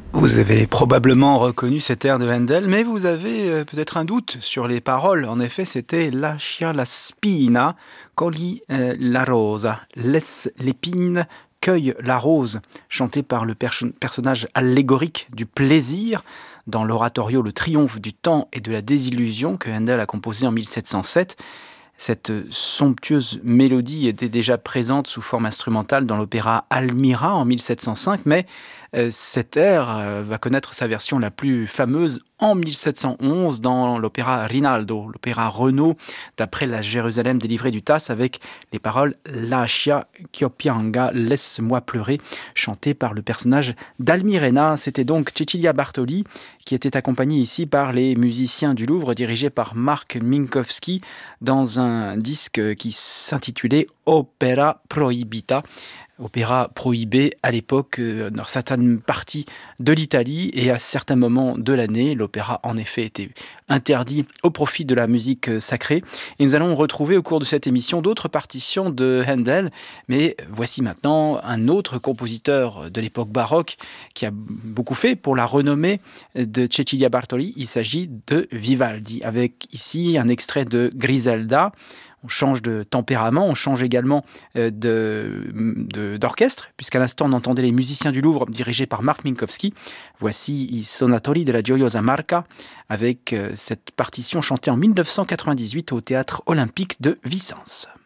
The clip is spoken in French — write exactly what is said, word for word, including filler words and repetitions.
Vous avez probablement reconnu cet air de Handel, mais vous avez euh, peut-être un doute sur les paroles. En effet, c'était Lascia la spina, cogli euh, la rosa, laisse l'épine, cueille la rose, chanté par le perso- personnage allégorique du plaisir dans l'oratorio Le Triomphe du temps et de la désillusion que Handel a composé en mille sept cent sept. Cette somptueuse mélodie était déjà présente sous forme instrumentale dans l'opéra Almira en mille sept cent cinq, mais euh, cet air euh, va connaître sa version la plus fameuse en mille sept cent onze dans l'opéra Rinaldo, l'opéra Renaud, d'après la Jérusalem délivrée du Tasse, avec les paroles Lascia ch'io pianga, laisse-moi pleurer, chantées par le personnage d'Almirena. C'était donc Cecilia Bartoli, qui était accompagnée ici par les musiciens du Louvre, dirigés par Marc Minkowski, dans un disque qui s'intitulait Opera Prohibita, opéra prohibé à l'époque euh, dans certaines parties de l'Italie, et à certains moments de l'année, l'opéra en effet était interdit au profit de la musique sacrée. Et nous allons retrouver au cours de cette émission d'autres partitions de Handel, mais voici maintenant un autre compositeur de l'époque baroque qui a beaucoup fait pour la renommée de Cecilia Bartoli. Il s'agit de Vivaldi, avec ici un extrait de Griselda. On change de tempérament, on change également euh, de, de, d'orchestre, puisqu'à l'instant on entendait les musiciens du Louvre dirigés par Marc Minkowski. Voici I Sonatori della Gioiosa Marca, avec euh, cette partition chantée en mille neuf cent quatre-vingt-dix-huit au Théâtre Olympique de Vicence.